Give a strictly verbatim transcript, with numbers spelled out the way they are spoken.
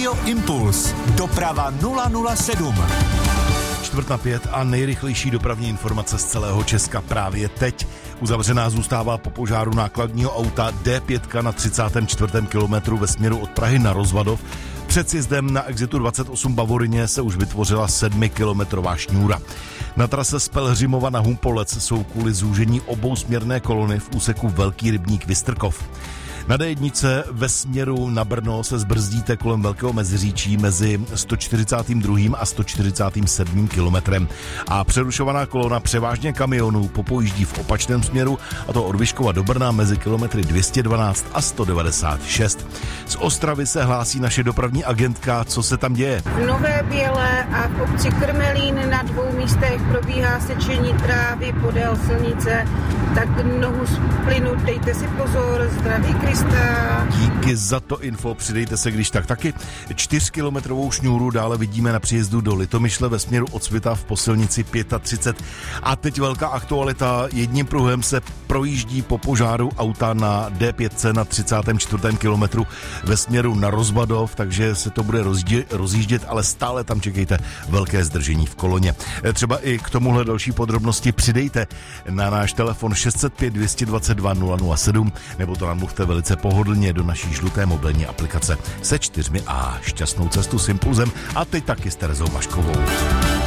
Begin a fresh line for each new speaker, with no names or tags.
Radio Impuls. Doprava nula nula sedm.
Čtvrt na pět a nejrychlejší dopravní informace z celého Česka právě teď. Uzavřená zůstává po požáru nákladního auta D pět na třicátém čtvrtém kilometru ve směru od Prahy na Rozvadov. Před sjezdem na exitu dvacet osm Bavoryně se už vytvořila sedmikilometrová šňůra. Na trase z Pelhřimova na Humpolec jsou kvůli zúžení obousměrné kolony v úseku Velký rybník Vystrkov. Na D jedna ve směru na Brno se zbrzdíte kolem Velkého Meziříčí mezi sto čtyřicátým druhým a sto čtyřicátým sedmým kilometrem. A přerušovaná kolona převážně kamionů popojíždí v opačném směru, a to od Vyškova do Brna mezi kilometry dvě stě dvanáct a sto devadesát šest. Z Ostravy se hlásí naše dopravní agentka, co se tam děje.
V Nové Bělé a v obci Krmelín na dvou místech probíhá sečení trávy podél silnice, tak nohu z plynu dejte si pozor, zdraví Krista.
Díky za to info, přidejte se když tak taky. Čtyřkilometrovou šňůru dále vidíme na příjezdu do Litomyšle ve směru od Svitav po silnici třicet pět. A teď velká aktualita, jedním pruhem se projíždí po požáru auta na D pět na třicátém čtvrtém kilometru ve směru na Rozvadov, takže se to bude rozdě, rozjíždět, ale stále tam čekejte velké zdržení v koloně. Třeba i k tomuhle další podrobnosti přidejte na náš telefon šest set pět, dvě stě dvacet dva, nula nula sedm nebo to nám mluvte velice pohodlně do naší žluté mobilní aplikace se čtyřmi A. Šťastnou cestu s Impulzem a teď taky s Terezou Vaškovou.